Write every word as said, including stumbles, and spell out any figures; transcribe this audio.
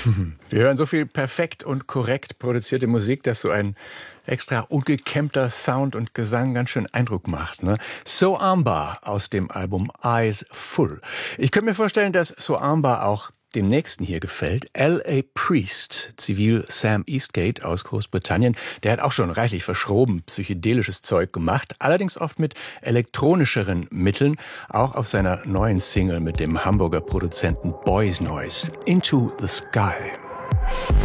Wir hören so viel perfekt und korrekt produzierte Musik, dass so ein extra ungekämmter Sound und Gesang ganz schön Eindruck macht. Ne? So Ambar aus dem Album Eyes Full. Ich könnte mir vorstellen, dass So Ambar auch dem Nächsten hier gefällt. L A. Priest, Zivil Sam Eastgate aus Großbritannien, der hat auch schon reichlich verschroben psychedelisches Zeug gemacht, allerdings oft mit elektronischeren Mitteln, auch auf seiner neuen Single mit dem Hamburger Produzenten Boys Noise, Into the Sky.